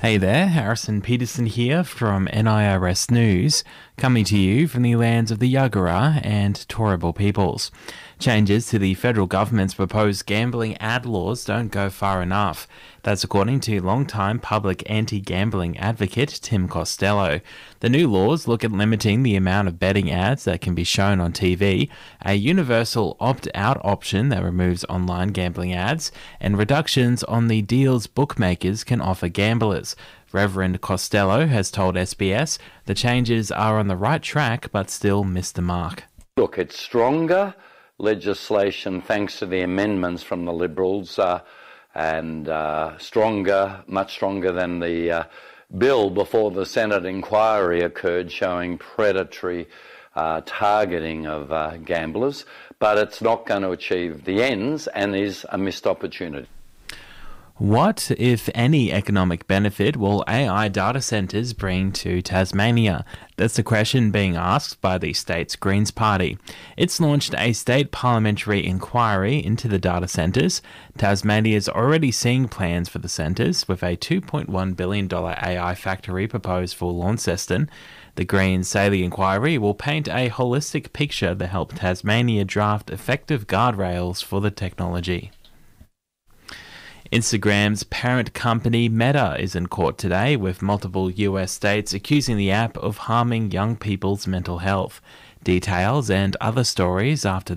Hey there, Harrison Peterson here from NIRS News, coming to you from the lands of the Yagara and Turrbal peoples. Changes to the federal government's proposed gambling ad laws don't go far enough. That's according to longtime public anti-gambling advocate Tim Costello. The new laws look at limiting the amount of betting ads that can be shown on TV, a universal opt-out option that removes online gambling ads, and reductions on the deals bookmakers can offer gamblers. Reverend Costello has told SBS the changes are on the right track but still miss the mark. Look, it's stronger legislation thanks to the amendments from the Liberals and much stronger than the bill before the Senate inquiry occurred showing predatory targeting of gamblers, but it's not going to achieve the ends and is a missed opportunity. What, if any, economic benefit will AI data centres bring to Tasmania? That's the question being asked by the state's Greens Party. It's launched a state parliamentary inquiry into the data centres. Tasmania is already seeing plans for the centres, with a $2.1 billion AI factory proposed for Launceston. The Greens say the inquiry will paint a holistic picture to help Tasmania draft effective guardrails for the technology. Instagram's parent company Meta is in court today, with multiple US states accusing the app of harming young people's mental health. Details and other stories after